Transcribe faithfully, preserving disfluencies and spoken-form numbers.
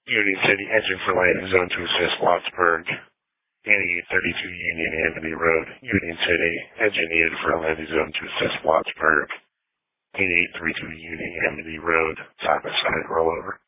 Union City, engine for landing zone to assist Wattsburg. eighty-eight thirty-two Union Amity Road, Union City, engine needed for landing zone to assist Wattsburg. eighty-eight thirty-two Union Amity Road, side by side rollover.